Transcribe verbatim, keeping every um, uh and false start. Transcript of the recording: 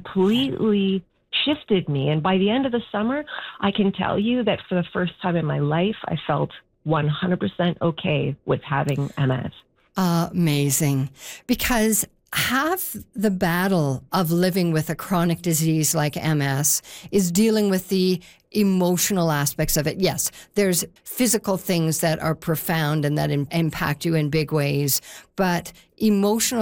completely shifted me. And by the end of the summer, I can tell you that for the first time in my life, I felt one hundred percent okay with having M S. Uh, amazing. Because half the battle of living with a chronic disease like M S is dealing with the emotional aspects of it. Yes, there's physical things that are profound and that im- impact you in big ways, but emotional